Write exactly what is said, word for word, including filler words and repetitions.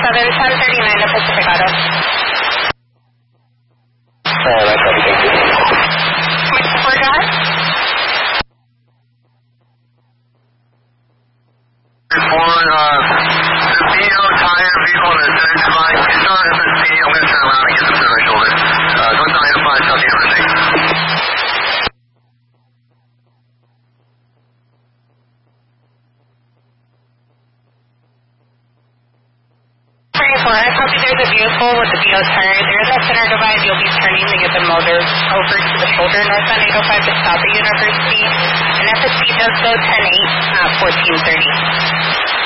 seven, ten thirty-nine to Pacific Auto. Alright, I copy, thank you. Which four, go ahead? For uh, the B O tire vehicle in the center line, it's not F S P. I'm going to turn around and get them to my shoulder. Uh, it's one nine five, South University. thirty-four, I copy there's a vehicle with a B O tire. There's a center divide. You'll be turning to get the motor over to the shoulder north on eight oh five to South of University. And F S P does go ten eight, uh, fourteen thirty.